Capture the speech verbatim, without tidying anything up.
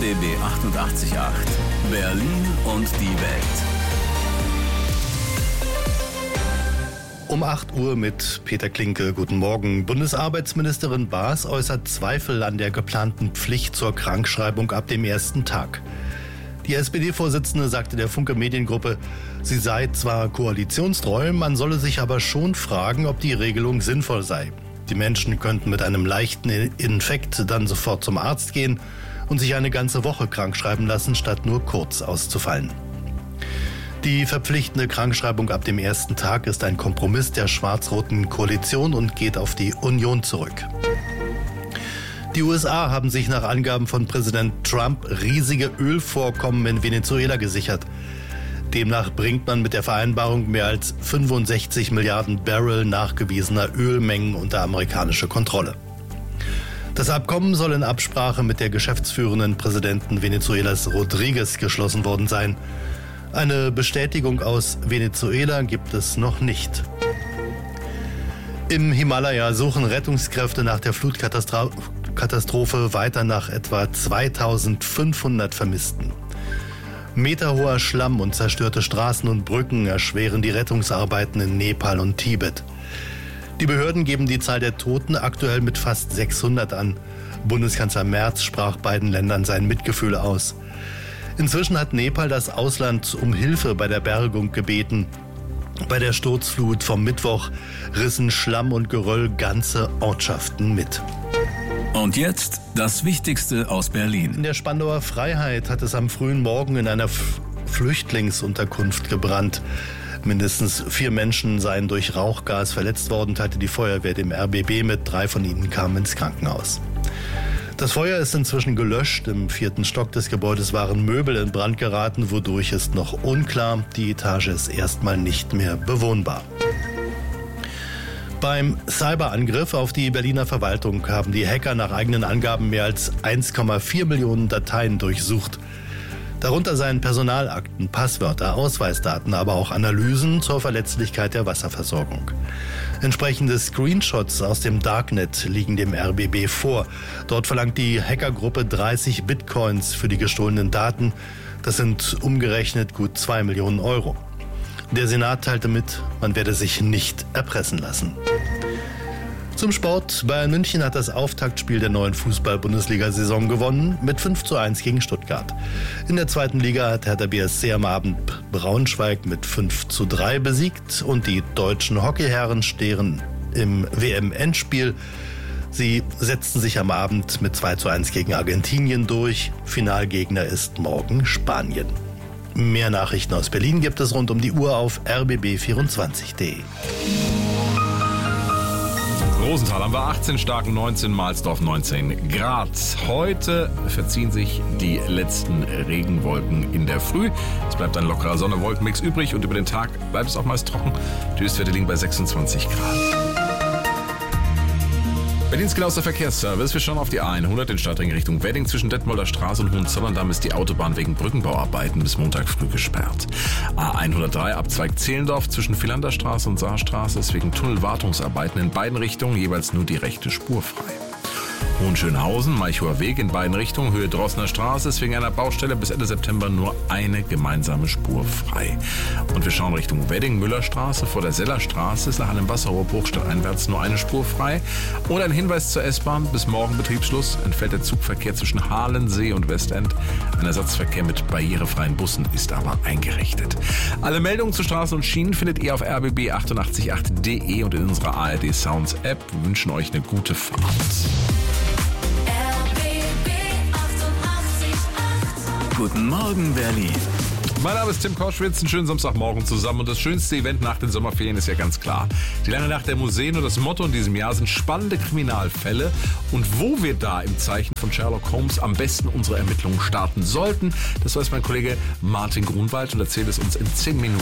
R B B achtundachtzig Komma acht. Berlin und die Welt. Um acht Uhr mit Peter Klinke. Guten Morgen. Bundesarbeitsministerin Baas äußert Zweifel an der geplanten Pflicht zur Krankschreibung ab dem ersten Tag. Die S P D-Vorsitzende sagte der Funke Mediengruppe, sie sei zwar koalitionstreu, man solle sich aber schon fragen, ob die Regelung sinnvoll sei. Die Menschen könnten mit einem leichten Infekt dann sofort zum Arzt gehen und sich eine ganze Woche krankschreiben lassen, statt nur kurz auszufallen. Die verpflichtende Krankschreibung ab dem ersten Tag ist ein Kompromiss der schwarz-roten Koalition und geht auf die Union zurück. Die U S A haben sich nach Angaben von Präsident Trump riesige Ölvorkommen in Venezuela gesichert. Demnach bringt man mit der Vereinbarung mehr als fünfundsechzig Milliarden Barrel nachgewiesener Ölmengen unter amerikanische Kontrolle. Das Abkommen soll in Absprache mit der geschäftsführenden Präsidenten Venezuelas Rodriguez geschlossen worden sein. Eine Bestätigung aus Venezuela gibt es noch nicht. Im Himalaya suchen Rettungskräfte nach der Flutkatastrophe weiter nach etwa zweitausendfünfhundert Vermissten. Meterhoher Schlamm und zerstörte Straßen und Brücken erschweren die Rettungsarbeiten in Nepal und Tibet. Die Behörden geben die Zahl der Toten aktuell mit fast sechshundert an. Bundeskanzler Merz sprach beiden Ländern sein Mitgefühl aus. Inzwischen hat Nepal das Ausland um Hilfe bei der Bergung gebeten. Bei der Sturzflut vom Mittwoch rissen Schlamm und Geröll ganze Ortschaften mit. Und jetzt das Wichtigste aus Berlin. In der Spandauer Freiheit hat es am frühen Morgen in einer F- Flüchtlingsunterkunft gebrannt. Mindestens vier Menschen seien durch Rauchgas verletzt worden, teilte die Feuerwehr dem R B B mit. Drei von ihnen kamen ins Krankenhaus. Das Feuer ist inzwischen gelöscht. Im vierten Stock des Gebäudes waren Möbel in Brand geraten, wodurch ist noch unklar. Die Etage ist erstmal nicht mehr bewohnbar. Beim Cyberangriff auf die Berliner Verwaltung haben die Hacker nach eigenen Angaben mehr als eins Komma vier Millionen Dateien durchsucht. Darunter seien Personalakten, Passwörter, Ausweisdaten, aber auch Analysen zur Verletzlichkeit der Wasserversorgung. Entsprechende Screenshots aus dem Darknet liegen dem R B B vor. Dort verlangt die Hackergruppe dreißig Bitcoins für die gestohlenen Daten. Das sind umgerechnet gut zwei Millionen Euro. Der Senat teilte mit, man werde sich nicht erpressen lassen. Zum Sport. Bayern München hat das Auftaktspiel der neuen Fußball-Bundesliga-Saison gewonnen mit fünf zu eins gegen Stuttgart. In der zweiten Liga hat Hertha B S C am Abend Braunschweig mit fünf zu drei besiegt und die deutschen Hockeyherren stehen im W M-Endspiel. Sie setzten sich am Abend mit zwei zu eins gegen Argentinien durch. Finalgegner ist morgen Spanien. Mehr Nachrichten aus Berlin gibt es rund um die Uhr auf r b b vierundzwanzig punkt d e. Rosenthal haben wir achtzehn, Starken neunzehn, Mahlsdorf neunzehn Grad. Heute verziehen sich die letzten Regenwolken in der Früh. Es bleibt ein lockerer Sonne-Wolkenmix übrig und über den Tag bleibt es auch meist trocken. Die Höchstwerte liegen bei sechsundzwanzig Grad. Berlins genauester Verkehrsservice. Wir schauen auf die A hundert in Stadtring Richtung Wedding. Zwischen Detmolder Straße und Hohenzollern ist die Autobahn wegen Brückenbauarbeiten bis Montag früh gesperrt. A hundertdrei Abzweig Zehlendorf zwischen Philanderstraße und Saarstraße ist wegen Tunnelwartungsarbeiten in beiden Richtungen jeweils nur die rechte Spur frei. Hohenschönhausen, Malchower Weg in beiden Richtungen, Höhe Drossener Straße ist wegen einer Baustelle bis Ende September nur eine gemeinsame Spur frei. Und wir schauen Richtung Wedding, Müllerstraße, vor der Sellerstraße ist nach einem Wasserrohr Bruchstadteinwärts nur eine Spur frei. Und ein Hinweis zur S-Bahn, bis morgen Betriebsschluss entfällt der Zugverkehr zwischen Halensee und Westend. Ein Ersatzverkehr mit barrierefreien Bussen ist aber eingerichtet. Alle Meldungen zu Straßen und Schienen findet ihr auf r b b achtundachtzig Komma acht punkt d e und in unserer A R D Sounds App. Wir wünschen euch eine gute Fahrt. Guten Morgen, Berlin. Mein Name ist Tim Koschwitz, einen schönen Samstagmorgen zusammen und das schönste Event nach den Sommerferien ist ja ganz klar. Die lange Nacht der Museen und das Motto in diesem Jahr sind spannende Kriminalfälle und wo wir da im Zeichen von Sherlock Holmes am besten unsere Ermittlungen starten sollten, das weiß mein Kollege Martin Grunwald und erzählt es uns in zehn Minuten.